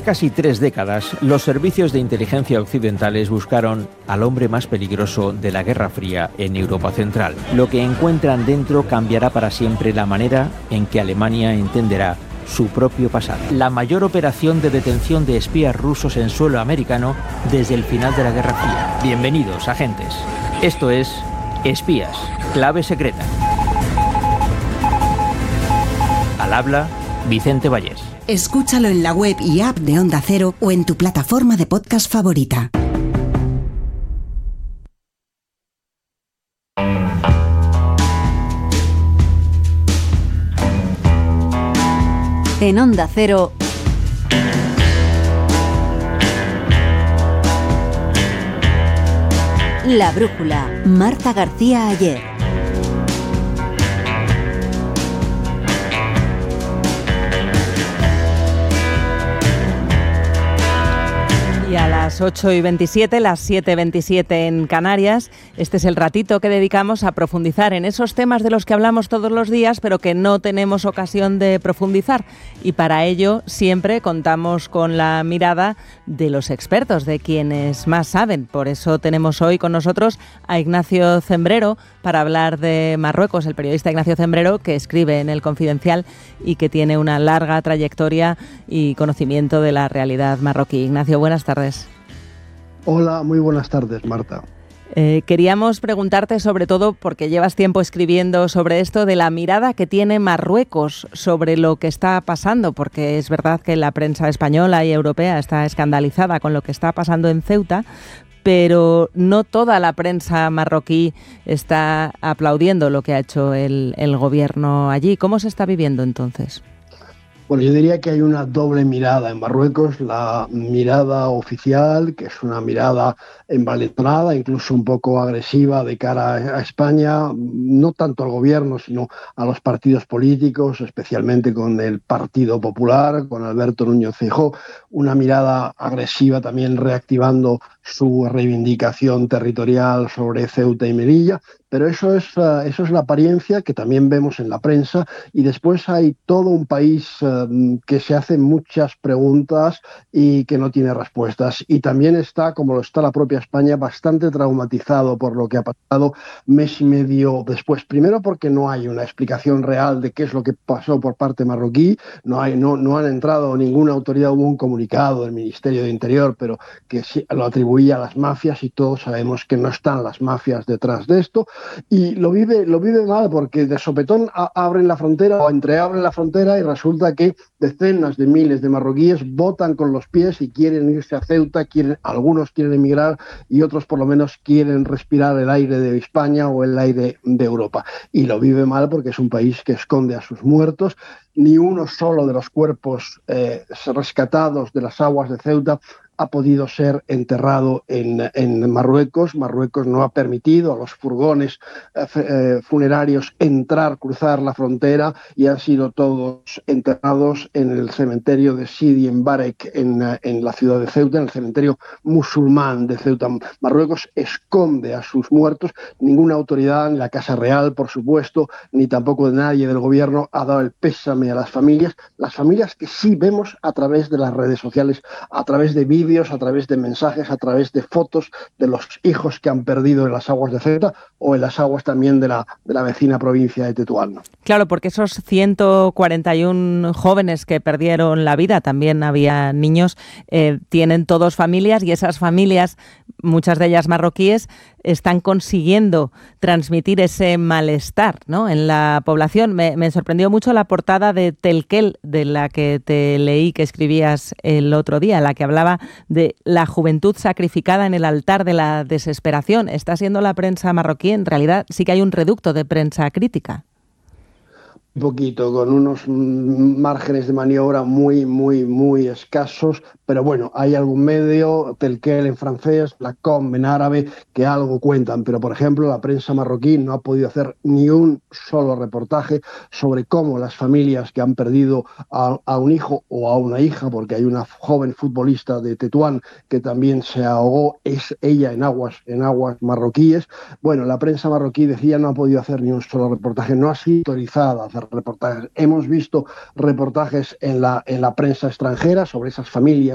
casi 3 décadas, los servicios de inteligencia occidentales buscaron al hombre más peligroso de la Guerra Fría en Europa Central. Lo que encuentran dentro cambiará para siempre la manera en que Alemania entenderá su propio pasado. La mayor operación de detención de espías rusos en suelo americano desde el final de la Guerra Fría. Bienvenidos, agentes. Esto es Espías, clave secreta. Al habla, Vicente Vallés. Escúchalo en la web y app de Onda Cero o en tu plataforma de podcast favorita. En Onda Cero, La Brújula, Marta García Ayer. Y a las 8:27, las 7:27 en Canarias, este es el ratito que dedicamos a profundizar en esos temas de los que hablamos todos los días, pero que no tenemos ocasión de profundizar. Y para ello siempre contamos con la mirada de los expertos, de quienes más saben. Por eso tenemos hoy con nosotros a Ignacio Cembrero para hablar de Marruecos, el periodista Ignacio Cembrero, que escribe en El Confidencial y que tiene una larga trayectoria y conocimiento de la realidad marroquí. Ignacio, buenas tardes. Hola, muy buenas tardes, Marta. Queríamos preguntarte sobre todo, porque llevas tiempo escribiendo sobre esto, de la mirada que tiene Marruecos sobre lo que está pasando, porque es verdad que la prensa española y europea está escandalizada con lo que está pasando en Ceuta, pero no toda la prensa marroquí está aplaudiendo lo que ha hecho el gobierno allí. ¿Cómo se está viviendo entonces? Bueno, yo diría que hay una doble mirada en Marruecos, la mirada oficial, que es una mirada envalentonada, incluso un poco agresiva de cara a España, no tanto al gobierno, sino a los partidos políticos, especialmente con el Partido Popular, con Alberto Núñez Feijóo, una mirada agresiva también reactivando su reivindicación territorial sobre Ceuta y Melilla. Pero eso es la apariencia que también vemos en la prensa, y después hay todo un país que se hace muchas preguntas y que no tiene respuestas. Y también está, como lo está la propia España, bastante traumatizado por lo que ha pasado mes y medio después. Primero porque no hay una explicación real de qué es lo que pasó por parte marroquí, no han entrado ninguna autoridad, hubo un comunicado del Ministerio de Interior, pero que sí, lo atribuía a las mafias, y todos sabemos que no están las mafias detrás de esto. Y lo vive mal porque de sopetón abren la frontera o entreabren la frontera y resulta que decenas de miles de marroquíes votan con los pies y quieren irse a Ceuta, algunos quieren emigrar y otros por lo menos quieren respirar el aire de España o el aire de Europa. Y lo vive mal porque es un país que esconde a sus muertos. Ni uno solo de los cuerpos rescatados de las aguas de Ceuta ha podido ser enterrado en Marruecos. Marruecos no ha permitido a los furgones funerarios cruzar la frontera, y han sido todos enterrados en el cementerio de Sidi Mbarek en la ciudad de Ceuta, en el cementerio musulmán de Ceuta. Marruecos esconde a sus muertos. Ninguna autoridad, ni la Casa Real, por supuesto, ni tampoco de nadie del gobierno ha dado el pésame a las familias que sí vemos a través de las redes sociales, a través de vídeos, a través de mensajes, a través de fotos de los hijos que han perdido en las aguas de Ceuta o en las aguas también de la vecina provincia de Tetuán, ¿no? Claro, porque esos 141 jóvenes que perdieron la vida, también había niños, tienen todos familias, y esas familias, muchas de ellas marroquíes, están consiguiendo transmitir ese malestar, ¿no?, en la población. Me sorprendió mucho la portada de Telquel, de la que te leí, que escribías el otro día, la que hablaba de la juventud sacrificada en el altar de la desesperación. ¿Está siendo la prensa marroquí? En realidad sí que hay un reducto de prensa crítica. Poquito, con unos márgenes de maniobra muy escasos, pero bueno, hay algún medio, Telquel en francés, la Com en árabe, que algo cuentan, pero por ejemplo la prensa marroquí no ha podido hacer ni un solo reportaje sobre cómo las familias que han perdido a un hijo o a una hija, porque hay una joven futbolista de Tetuán que también se ahogó, es ella en aguas marroquíes. Bueno, la prensa marroquí, decía, no ha podido hacer ni un solo reportaje, no ha sido autorizada a hacer reportajes. Hemos visto reportajes en la prensa extranjera sobre esas familias